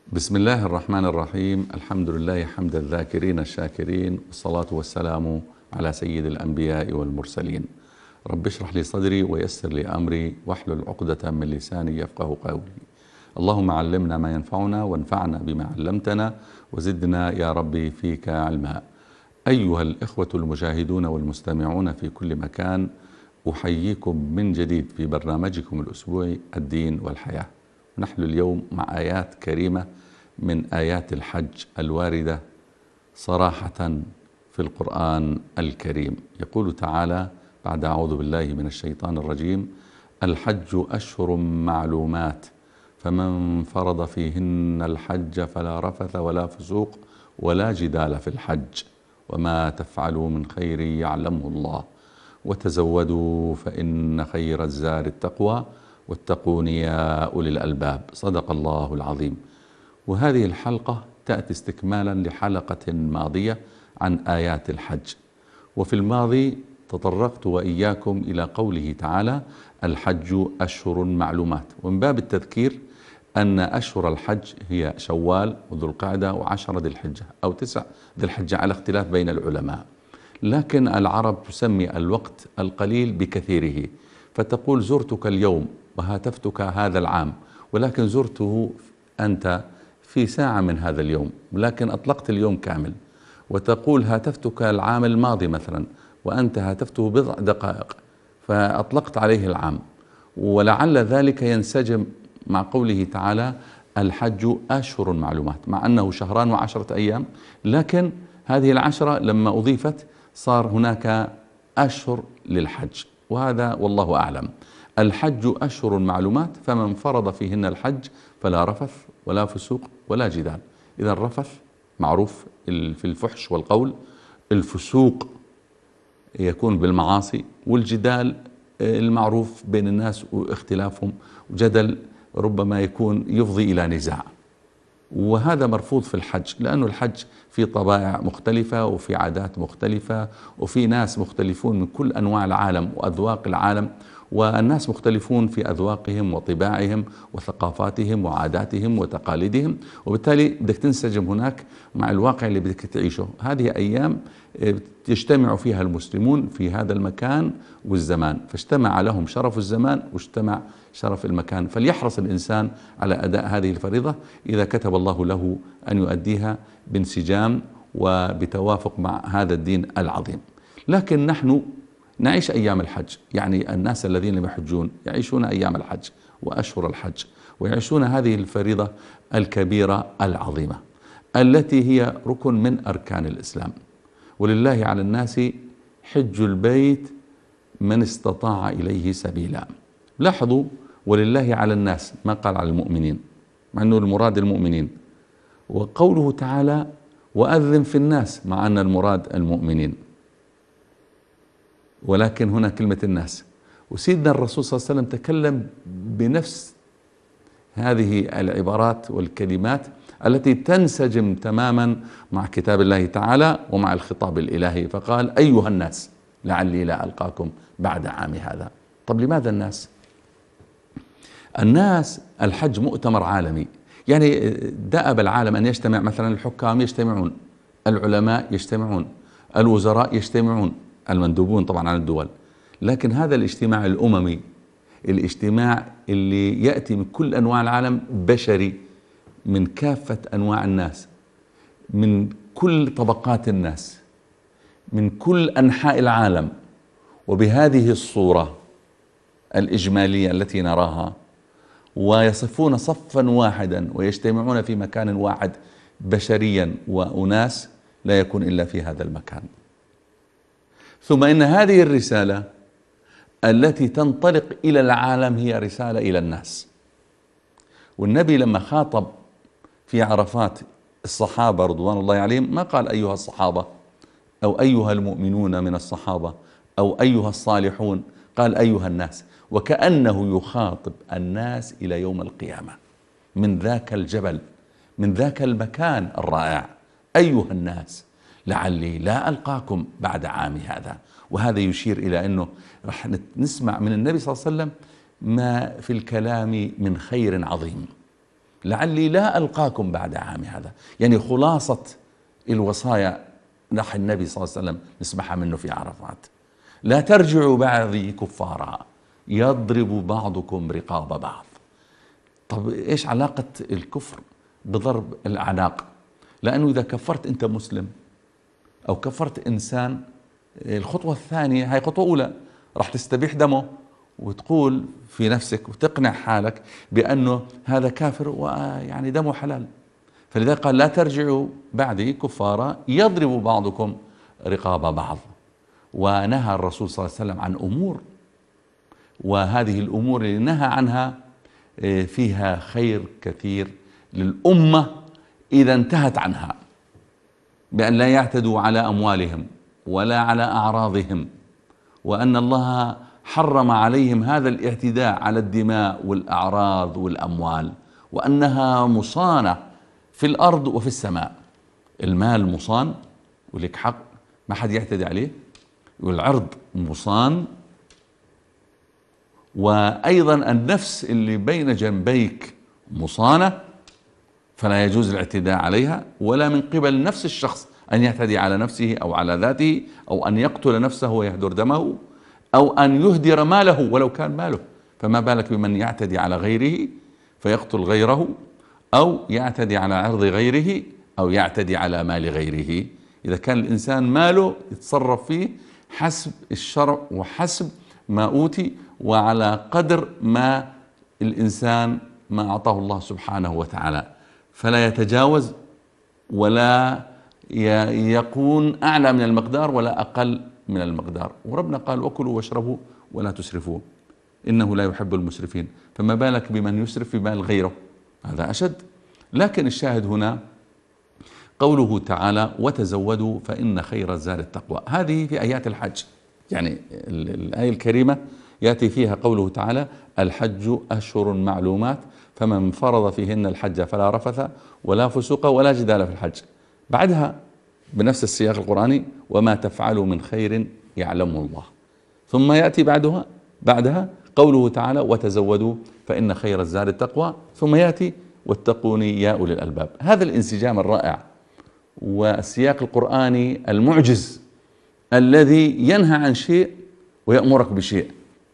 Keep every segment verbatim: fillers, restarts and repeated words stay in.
بسم الله الرحمن الرحيم. الحمد لله حمد الذاكرين الشاكرين، والصلاة والسلام على سيد الأنبياء والمرسلين. رب اشرح لي صدري ويسر لي أمري واحلل عقدة من لساني يفقه قولي. اللهم علمنا ما ينفعنا وانفعنا بما علمتنا وزدنا يا ربي فيك علما. أيها الإخوة المجاهدون والمستمعون في كل مكان، أحييكم من جديد في برنامجكم الأسبوعي الدين والحياة. نحن اليوم مع آيات كريمة من آيات الحج الواردة صراحة في القرآن الكريم. يقول تعالى بعد أعوذ بالله من الشيطان الرجيم: الحج أشهر معلومات فمن فرض فيهن الحج فلا رفث ولا فسوق ولا جدال في الحج وما تفعلوا من خير يعلمه الله وتزودوا فإن خير الزاد التقوى واتقون يا أولي الألباب. صدق الله العظيم. وهذه الحلقة تأتي استكمالا لحلقة ماضية عن آيات الحج. وفي الماضي تطرقت وإياكم إلى قوله تعالى: الحج أشهر معلومات، ومن باب التذكير أن أشهر الحج هي شوال وذو القعدة وعشرة ذي الحجة أو تسع ذي الحجة على اختلاف بين العلماء، لكن العرب تسمي الوقت القليل بكثيره، فتقول زرتك اليوم وهاتفتك هذا العام، ولكن زرته أنت في ساعة من هذا اليوم، لكن أطلقت اليوم كامل. وتقول هاتفتك العام الماضي مثلا وأنت هاتفته بضع دقائق فأطلقت عليه العام، ولعل ذلك ينسجم مع قوله تعالى: الحج أشهر معلومات، مع أنه شهران وعشرة أيام، لكن هذه العشرة لما أضيفت صار هناك أشهر للحج، وهذا والله أعلم. الحج أشهر معلومات فمن فرض فيهن الحج فلا رفث ولا فسوق ولا جدال. إذا الرفث معروف في الفحش والقول، الفسوق يكون بالمعاصي، والجدال المعروف بين الناس واختلافهم، وجدل ربما يكون يفضي إلى نزاع، وهذا مرفوض في الحج، لأنه الحج في طبائع مختلفة وفي عادات مختلفة وفي ناس مختلفون من كل أنواع العالم وأذواق العالم، والناس مختلفون في أذواقهم وطباعهم وثقافاتهم وعاداتهم وتقاليدهم، وبالتالي بدك تنسجم هناك مع الواقع اللي بدك تعيشه. هذه أيام يجتمع فيها المسلمون في هذا المكان والزمان، فاجتمع لهم شرف الزمان واجتمع شرف المكان، فليحرص الإنسان على أداء هذه الفريضة إذا كتب الله له أن يؤديها بانسجام وبتوافق مع هذا الدين العظيم. لكن نحن نعيش أيام الحج، يعني الناس الذين يحجون يعيشون أيام الحج وأشهر الحج، ويعيشون هذه الفريضة الكبيرة العظيمة التي هي ركن من أركان الإسلام. ولله على الناس حج البيت من استطاع إليه سبيلا. لاحظوا، ولله على الناس، ما قال على المؤمنين، مع أنه المراد المؤمنين. وقوله تعالى: وأذن في الناس، مع أن المراد المؤمنين، ولكن هنا كلمة الناس. وسيدنا الرسول صلى الله عليه وسلم تكلم بنفس هذه العبارات والكلمات التي تنسجم تماما مع كتاب الله تعالى ومع الخطاب الإلهي، فقال: أيها الناس لعلي لا ألقاكم بعد عامي هذا. طب لماذا الناس؟ الناس الحج مؤتمر عالمي، يعني دأب العالم أن يجتمع، مثلا الحكام يجتمعون، العلماء يجتمعون، الوزراء يجتمعون، المندوبون طبعا عن الدول، لكن هذا الاجتماع الأممي، الاجتماع اللي يأتي من كل أنواع العالم، بشري من كافة أنواع الناس، من كل طبقات الناس، من كل أنحاء العالم، وبهذه الصورة الإجمالية التي نراها، ويصفون صفا واحدا ويجتمعون في مكان واحد بشريا وأناس، لا يكون إلا في هذا المكان. ثم إن هذه الرسالة التي تنطلق إلى العالم هي رسالة إلى الناس. والنبي لما خاطب في عرفات الصحابة رضوان الله عليهم ما قال أيها الصحابة أو أيها المؤمنون من الصحابة أو أيها الصالحون، قال أيها الناس، وكأنه يخاطب الناس إلى يوم القيامة من ذاك الجبل، من ذاك المكان الرائع. أيها الناس لعلي لا ألقاكم بعد عامي هذا. وهذا يشير إلى أنه رح نسمع من النبي صلى الله عليه وسلم ما في الكلام من خير عظيم، لعلي لا ألقاكم بعد عام هذا. يعني خلاصة الوصايا نحو النبي صلى الله عليه وسلم نسمعها منه في عرفات: لا ترجعوا بعدي كفارا يضرب بعضكم رقاب بعض. طب إيش علاقة الكفر بضرب الأعناق؟ لأنه إذا كفرت أنت مسلم أو كفرت إنسان، الخطوة الثانية هي خطوة أولى، راح تستبيح دمه وتقول في نفسك وتقنع حالك بأنه هذا كافر ويعني دمه حلال. فلذلك قال: لا ترجعوا بعدي كفارا يضرب بعضكم رقاب بعض. ونهى الرسول صلى الله عليه وسلم عن أمور، وهذه الأمور اللي نهى عنها فيها خير كثير للأمة إذا انتهت عنها، بأن لا يعتدوا على أموالهم ولا على أعراضهم، وأن الله حرم عليهم هذا الاعتداء على الدماء والأعراض والأموال، وأنها مصانة في الأرض وفي السماء. المال مصان ولك حق ما حد يعتدي عليه، والعرض مصان، وأيضا النفس اللي بين جنبيك مصانة فلا يجوز الاعتداء عليها، ولا من قبل نفس الشخص أن يعتدي على نفسه أو على ذاته، أو أن يقتل نفسه ويهدر دمه، أو أن يهدر ماله ولو كان ماله. فما بالك بمن يعتدي على غيره فيقتل غيره، أو يعتدي على عرض غيره، أو يعتدي على مال غيره. إذا كان الإنسان ماله يتصرف فيه حسب الشرع وحسب ما أوتي، وعلى قدر ما الإنسان ما أعطاه الله سبحانه وتعالى، فلا يتجاوز ولا يكون أعلى من المقدار ولا أقل من المقدار. وربنا قال: وكلوا واشربوا ولا تسرفوا إنه لا يحب المسرفين. فما بالك بمن يسرف في مال غيره، هذا أشد. لكن الشاهد هنا قوله تعالى: وتزودوا فإن خير الزاد التقوى. هذه في آيات الحج، يعني الآية الكريمة يأتي فيها قوله تعالى: الحج أشهر معلومات فمن فرض فيهن الحج فلا رفث ولا فسوق ولا جدال في الحج. بعدها بنفس السياق القرآني: وما تفعلوا من خير يعلمه الله. ثم يأتي بعدها بعدها قوله تعالى: وتزودوا فإن خير الزاد التقوى. ثم يأتي: واتقوني يا أولي الألباب. هذا الانسجام الرائع والسياق القرآني المعجز الذي ينهى عن شيء ويأمرك بشيء،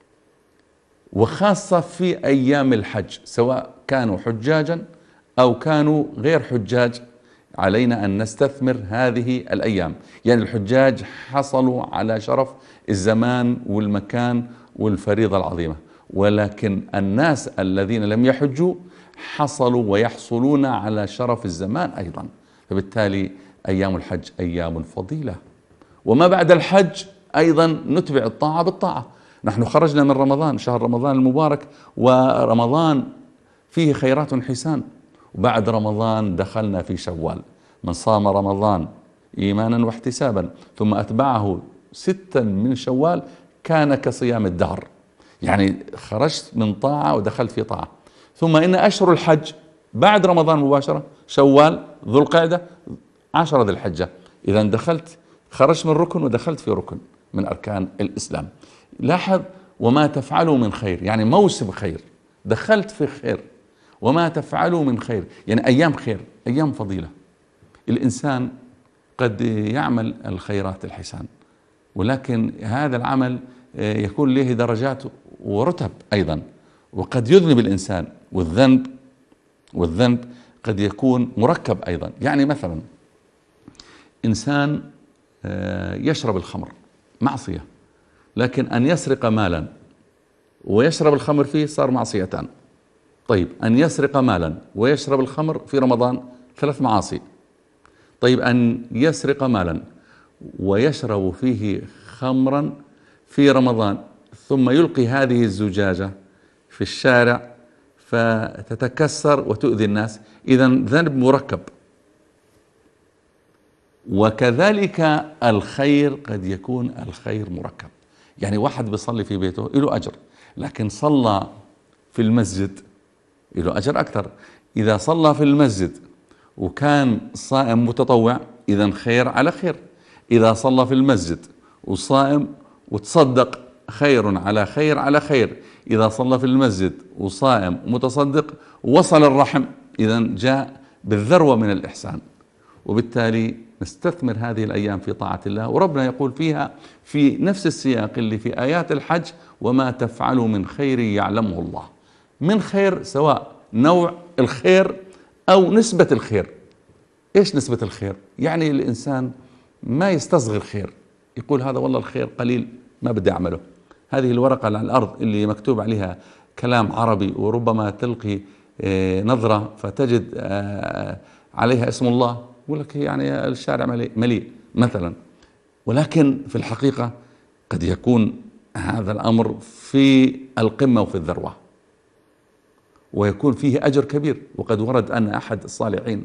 وخاصة في أيام الحج، سواء كانوا حجاجا أو كانوا غير حجاج، علينا أن نستثمر هذه الأيام. يعني الحجاج حصلوا على شرف الزمان والمكان والفريضة العظيمة، ولكن الناس الذين لم يحجوا حصلوا ويحصلون على شرف الزمان أيضا. فبالتالي أيام الحج أيام فضيلة، وما بعد الحج أيضا نتبع الطاعة بالطاعة. نحن خرجنا من رمضان، شهر رمضان المبارك، ورمضان فيه خيرات حسان، وبعد رمضان دخلنا في شوال. من صام رمضان إيمانا واحتسابا ثم أتبعه ستا من شوال كان كصيام الدهر. يعني خرجت من طاعة ودخلت في طاعة. ثم إن أشهر الحج بعد رمضان مباشرة شوال، ذو القعدة، عشرة ذي الحجة. إذا دخلت خرجت من ركن ودخلت في ركن من أركان الإسلام. لاحظ: وما تفعلوا من خير، يعني موسم خير، دخلت في خير. وما تفعلوا من خير يعني أيام خير، أيام فضيلة. الإنسان قد يعمل الخيرات الحسان، ولكن هذا العمل يكون له درجات ورتب أيضا، وقد يذنب الإنسان، والذنب والذنب قد يكون مركب أيضا. يعني مثلا إنسان يشرب الخمر معصية، لكن أن يسرق مالا ويشرب الخمر فيه صار معصيتان. طيب أن يسرق مالا ويشرب الخمر في رمضان ثلاث معاصي. طيب أن يسرق مالا ويشرب فيه خمرا في رمضان ثم يلقي هذه الزجاجة في الشارع فتتكسر وتؤذي الناس، إذن ذنب مركب. وكذلك الخير قد يكون الخير مركب. يعني واحد بيصلي في بيته له أجر، لكن صلى في المسجد له أجر أكثر. إذا صلى في المسجد وكان صائم متطوع إذن خير على خير. إذا صلى في المسجد وصائم وتصدق خير على خير على خير. إذا صلى في المسجد وصائم ومتصدق وصل الرحم إذا جاء بالذروة من الإحسان. وبالتالي نستثمر هذه الأيام في طاعة الله، وربنا يقول فيها في نفس السياق اللي في آيات الحج: وما تفعلوا من خير يعلمه الله. من خير سواء نوع الخير أو نسبة الخير. إيش نسبة الخير؟ يعني الإنسان ما يستصغر خير، يقول هذا والله الخير قليل ما بدي أعمله. هذه الورقة على الأرض اللي مكتوب عليها كلام عربي وربما تلقي نظرة فتجد عليها اسم الله، يقول لك يعني الشارع مليء مثلا، ولكن في الحقيقة قد يكون هذا الأمر في القمة وفي الذروة، ويكون فيه أجر كبير. وقد ورد أن أحد الصالحين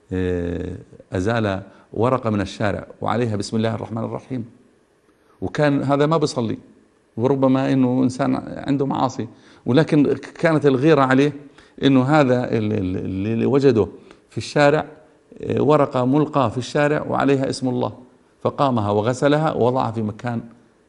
أزال ورقة من الشارع وعليها بسم الله الرحمن الرحيم، وكان هذا ما بيصلي، وربما أنه إنسان عنده معاصي، ولكن كانت الغيرة عليه أنه هذا اللي وجده في الشارع ورقة ملقاة في الشارع وعليها اسم الله، فقامها وغسلها ووضعها في مكان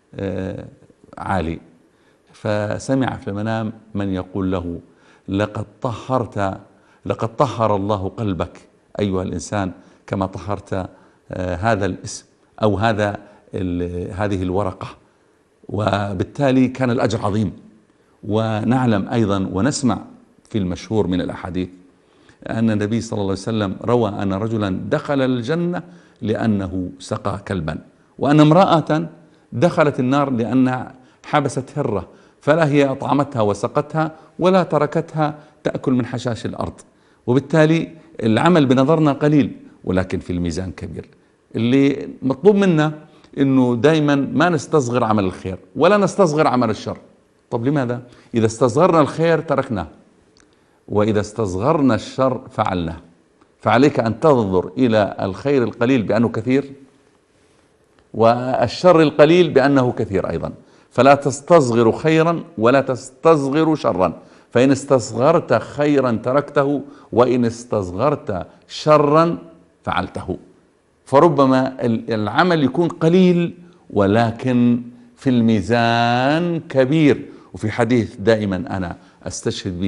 عالي، فسمع في المنام من يقول له: لقد طهرت لقد طهر الله قلبك أيها الإنسان كما طهرت هذا الاسم أو هذا هذه الورقة. وبالتالي كان الأجر عظيم. ونعلم أيضا ونسمع في المشهور من الأحاديث أن النبي صلى الله عليه وسلم روى أن رجلا دخل الجنة لأنه سقى كلبا، وأن امرأة دخلت النار لأنها حبست هرة، فلا هي أطعمتها وسقتها ولا تركتها تأكل من حشاش الأرض. وبالتالي العمل بنظرنا قليل ولكن في الميزان كبير. اللي مطلوب منا إنه دايما ما نستصغر عمل الخير ولا نستصغر عمل الشر. طب لماذا؟ إذا استصغرنا الخير تركناه، وإذا استصغرنا الشر فعلناه. فعليك أن تنظر إلى الخير القليل بأنه كثير، والشر القليل بأنه كثير أيضا. فلا تستصغر خيرا ولا تستصغر شرا، فإن استصغرت خيرا تركته، وإن استصغرت شرا فعلته. فربما العمل يكون قليل ولكن في الميزان كبير. وفي حديث دائما أنا أستشهد به